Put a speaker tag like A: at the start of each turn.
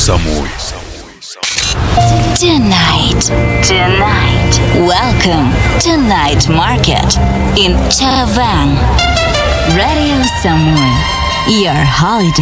A: Samui.
B: Tonight. Welcome to Night Market in Chavang. Radio Samui, your holiday